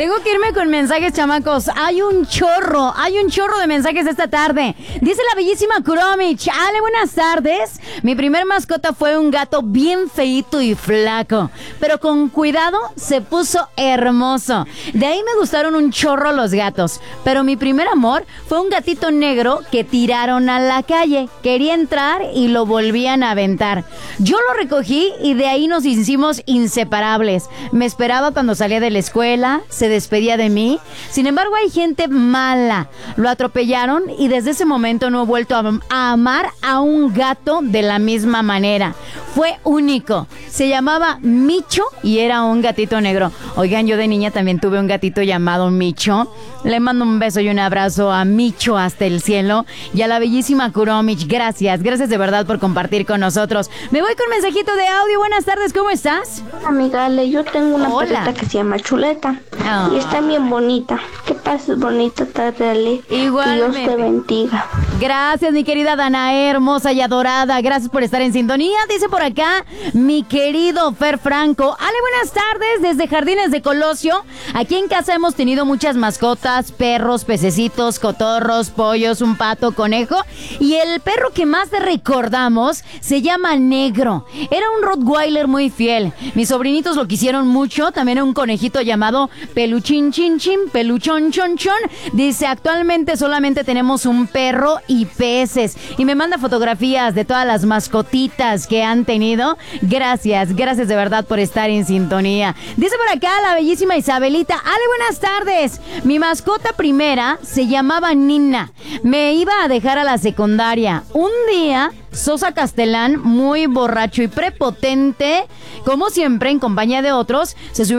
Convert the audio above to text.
Tengo que irme con mensajes, chamacos. Hay un chorro de mensajes esta tarde. Dice la bellísima Kuromich. Ale, buenas tardes. Mi primer mascota fue un gato bien feíto y flaco, pero con cuidado se puso hermoso. De ahí me gustaron un chorro los gatos, pero mi primer amor fue un gatito negro que tiraron a la calle. Quería entrar y lo volvían a aventar. Yo lo recogí y de ahí nos hicimos inseparables. Me esperaba cuando salía de la escuela, se despedía de mí. Sin embargo, hay gente mala. Lo atropellaron y desde ese momento no he vuelto a amar a un gato de la misma manera. Fue único. Se llamaba Micho y era un gatito negro. Oigan, yo de niña también tuve un gatito llamado Micho. Le mando un beso y un abrazo a Micho hasta el cielo y a la bellísima Kuromich. Gracias de verdad por compartir con nosotros. Me voy con mensajito de audio. Buenas tardes, ¿cómo estás? Amiga Ale, yo tengo una perrita que se llama Chuleta. Y está bien bonita. Que pases bonita tarde, Ale. Igualmente. Que Dios te bendiga. Gracias, mi querida Danae, hermosa y adorada. Gracias por estar en sintonía. Dice por acá mi querido Fer Franco. Ale, buenas tardes desde Jardines de Colosio. Aquí en casa hemos tenido muchas mascotas, perros, pececitos, cotorros, pollos, un pato, conejo. Y el perro que más te recordamos se llama Negro. Era un Rottweiler muy fiel. Mis sobrinitos lo quisieron mucho. También un conejito llamado Peluchín Chin Chin, Peluchón Chon Chon. Dice, actualmente solamente tenemos un perro y peces. Y me manda fotografías de todas las mascotitas que han tenido. Gracias de verdad por estar en sintonía. Dice por acá la bellísima Isabelita. Ale, buenas tardes. Mi mascota primera se llamaba Nina. Me iba a dejar a la secundaria. Un día, Sosa Castelán, muy borracho y prepotente, como siempre en compañía de otros, se subió